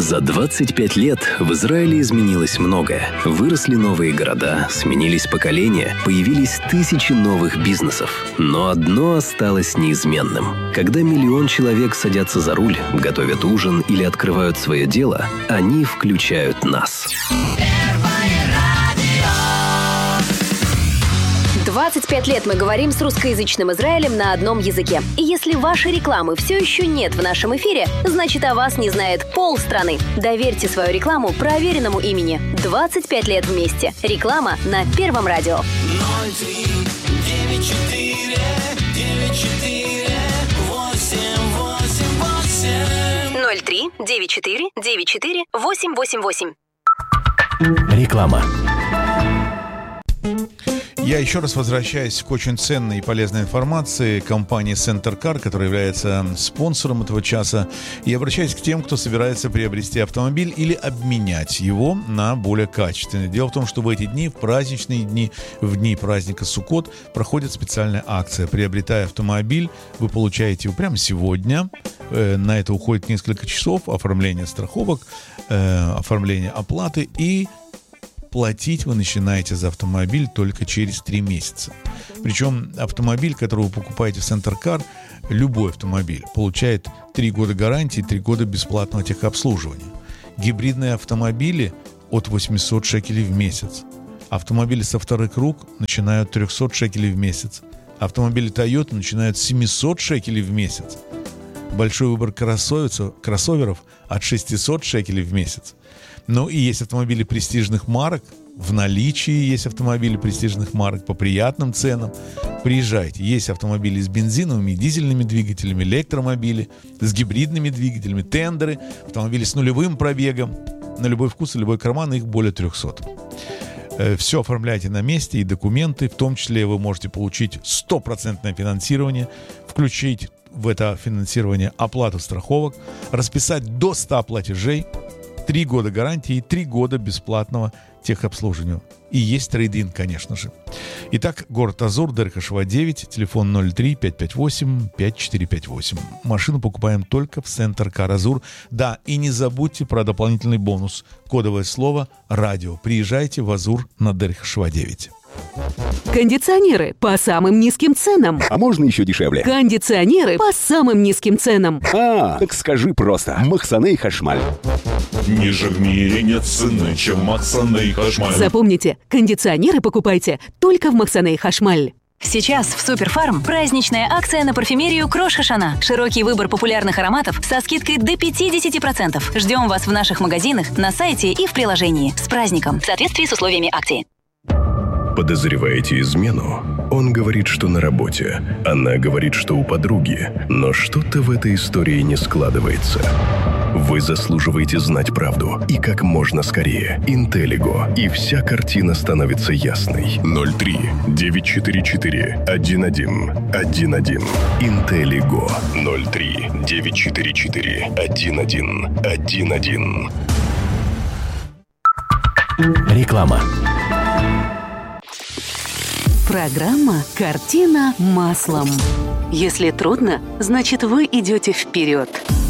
За 25 лет в Израиле изменилось многое. Выросли новые города, сменились поколения, появились тысячи новых бизнесов. Но одно осталось неизменным. Когда 1 миллион человек садятся за руль, готовят ужин или открывают свое дело, они включают нас. 25 лет мы говорим с русскоязычным Израилем на одном языке. И если вашей рекламы все еще нет в нашем эфире, значит, о вас не знает полстраны. Доверьте свою рекламу проверенному имени. 25 лет вместе. Реклама на Первом радио. 03-94-94-888. Реклама. Я еще раз возвращаюсь к очень ценной и полезной информации компании Center Car, которая является спонсором этого часа, и обращаюсь к тем, кто собирается приобрести автомобиль или обменять его на более качественный. Дело в том, что в эти дни, в праздничные дни, в дни праздника Суккот, проходит специальная акция. Приобретая автомобиль, вы получаете его прямо сегодня. На это уходит несколько часов оформления страховок, оформления оплаты, и платить вы начинаете за автомобиль только через 3 месяца. Причем автомобиль, который вы покупаете в Center Car, любой автомобиль, получает 3 года гарантии, 3 года бесплатного техобслуживания. Гибридные автомобили от 800 шекелей в месяц. Автомобили со вторых рук начинают от 300 шекелей в месяц. Автомобили Toyota начинают с 700 шекелей в месяц. Большой выбор кроссоверов от 600 шекелей в месяц. Ну и есть автомобили престижных марок. В наличии есть автомобили престижных марок по приятным ценам. Приезжайте. Есть автомобили с бензиновыми и дизельными двигателями, электромобили с гибридными двигателями, тендеры, автомобили с нулевым пробегом. На любой вкус и любой карман, их более 300. Все оформляйте на месте, и документы. В том числе вы можете получить 100% финансирование, включить в это финансирование оплату страховок, расписать до 100 платежей, 3 года гарантии и 3 года бесплатного техобслуживания. И есть трейд-ин, конечно же. Итак, город Азур, Дерech ха-Шава 9, телефон 03-558-5458. Машину покупаем только в Center Car Азур. Да, и не забудьте про дополнительный бонус. Кодовое слово «Радио». Приезжайте в Азур на Дерech ха-Шава 9. Кондиционеры по самым низким ценам. А можно еще дешевле? Кондиционеры по самым низким ценам. Так скажи просто. Махсаней Хашмаль. Ниже в мире нет цены, чем Махсаней Хашмаль. Запомните, кондиционеры покупайте только в Махсаней Хашмаль. Сейчас в Суперфарм праздничная акция на парфюмерию Крош Хашана. Широкий выбор популярных ароматов со скидкой до 50%. Ждем вас в наших магазинах, на сайте и в приложении. С праздником! В соответствии с условиями акции. Подозреваете измену? Он говорит, что на работе. Она говорит, что у подруги. Но что-то в этой истории не складывается. Вы заслуживаете знать правду. И как можно скорее. Интеллиго. И вся картина становится ясной. 03-944-11-11. Интеллиго. 03-944-11-11. Реклама. Программа «Картина маслом». Если трудно, значит, вы идете вперед.